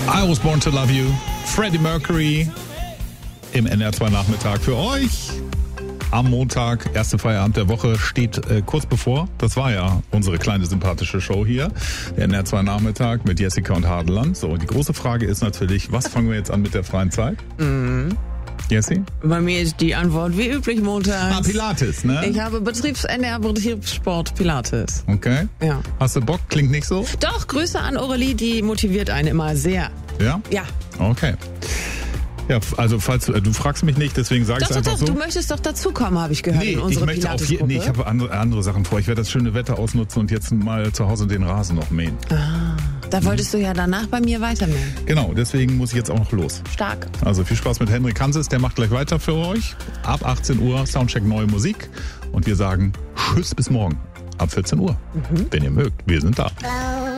I Was Born to Love You, Freddie Mercury im NR2 Nachmittag für euch. Am Montag, erste Feierabend der Woche, steht kurz bevor. Das war ja unsere kleine sympathische Show hier, der NR2 Nachmittag mit Jessica und Hadeland. So, die große Frage ist natürlich, was fangen wir jetzt an mit der freien Zeit? Jessie? Bei mir ist die Antwort wie üblich montags. Pilates, ne? Ich habe Betriebssport Pilates. Okay. Ja. Hast du Bock? Klingt nicht so? Doch, Grüße an Aurelie, die motiviert einen immer sehr. Ja? Ja. Okay. Ja, also falls du fragst mich nicht, deswegen sage ich es einfach Doch, so. du möchtest doch dazukommen, habe ich gehört, in Ich unsere möchte auf Pilates-Gruppe. ich habe andere Sachen vor. Ich werde das schöne Wetter ausnutzen und jetzt mal zu Hause den Rasen noch mähen. Da wolltest du ja danach bei mir weitermähen. Genau, deswegen muss ich jetzt auch noch los. Stark. Also viel Spaß mit Henrik Hanses, der macht gleich weiter für euch. Ab 18 Uhr Soundcheck neue Musik und wir sagen Tschüss bis morgen ab 14 Uhr. Wenn ihr mögt, wir sind da.